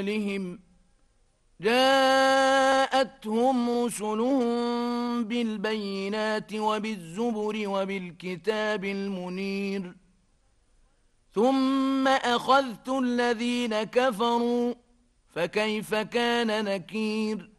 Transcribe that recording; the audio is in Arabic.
لهم جاءتهم رسلهم بالبينات وبالزبر وبالكتاب المنير ثم أخذت الذين كفروا فكيف كان نكير